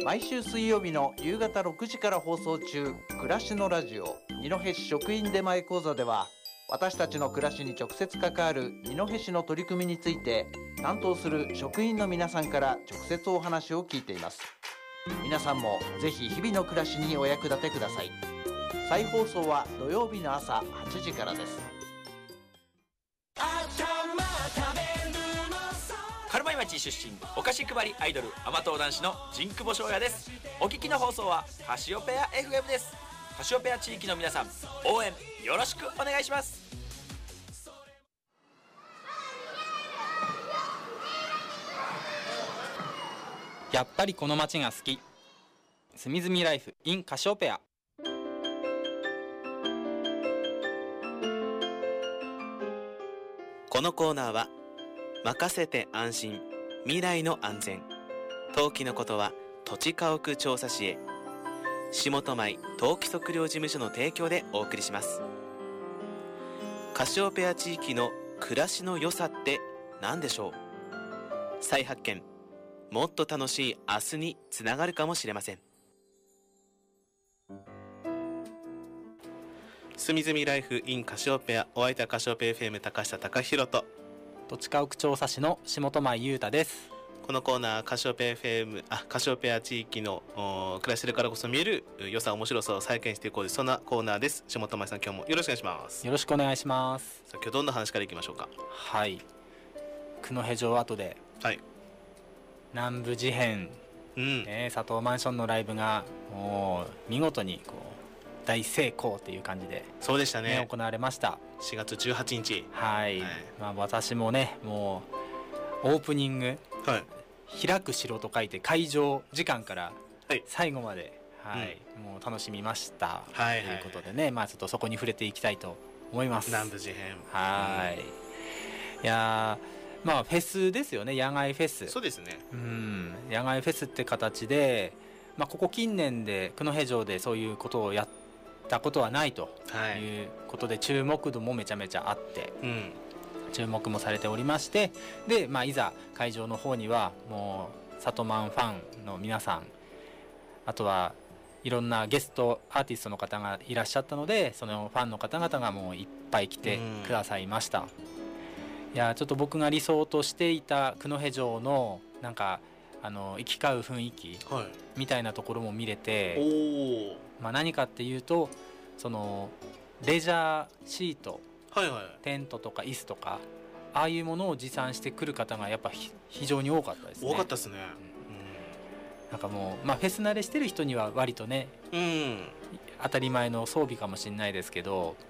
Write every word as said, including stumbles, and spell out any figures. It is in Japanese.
毎週水曜日の夕方ろくじから放送中、暮らしのラジオ二戸市職員出前講座では、私たちの暮らしに直接関わる二戸市の取り組みについて、担当する職員の皆さんから直接お話を聞いています。皆さんもぜひ日々の暮らしにお役立てください。再放送は土曜日の朝はちじからです。 カルマイ町出身、お菓子配りアイドル甘党男子のジンクボショウヤです。お聞きの放送はカシオペア エフエム です。カシオペア地域の皆さん、応援よろしくお願いします。 やっぱりこの街が好き。すみずみライフ in カシオペア。 このコーナーは任せて安心、未来の安全、登記のことは土地家屋調査士へ、下戸前登記測量事務所の提供でお送りします。カシオペア地域の暮らしの良さって何でしょう。再発見、もっと楽しい明日につながるかもしれません。すみずみライフ in カシオペア、お相手はカシオペア エフエム 高下隆弘と土地家屋調査士の下戸前裕太です。 このコーナーカシオペア エフエム あカシオペア地域の暮らしてるからこそ見える良さ面白さを再現していこうです。そんなコーナーです。下戸前さん、今日もよろしくお願いします。 よろしくお願いします。 さあ、今日どんな話からいきましょうか。 はい、久野辺城跡で、 はい、 南部事変、 うんね、佐藤マンションのライブがもう見事にこう大成功っていう感じで、 そうでしたね、 ね、行われました。 しがつじゅうはちにち、 はい、 はい、 まあ、私もね、もうオープニング、 はい、 開く城と書いて開場時間からはい最後まで、はい、うん、もう楽しみました、 はい、 ということでね、まあ、ちょっとそこに触れていきたいと思います。 南部事変、 はい、うん、いやまあフェスですよね、野外フェス。 そうですね、 うん、野外フェスって形で、まあ、ここ近年で久野辺城でそういうことをやったことはないということで、はい、注目度もめちゃめちゃあって、うん、注目もされておりまして、で、まあ、いざ会場の方にはもうサトマンファンの皆さん、あとはいろんなゲストアーティストの方がいらっしゃったので、そのファンの方々がもういっぱい来てくださいました。うん、いやちょっと僕が理想としていた久野辺城のなんかあの行き交う雰囲気みたいなところも見れて、はい、まあ、何かっていうと、そのレジャーシート、はいはい、テントとか椅子とかああいうものを持参してくる方がやっぱ非常に多かったですね。 多かったですね、 うん、なんかもう、まあ、フェス慣れしてる人には割とね、うん、当たり前の装備かもしれないですけど、